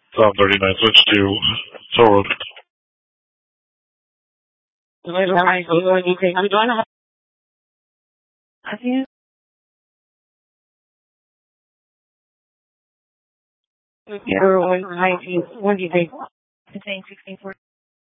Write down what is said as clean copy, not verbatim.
South 39, switch to Toll Road. You're 19. What do you think? 16, 16, 14.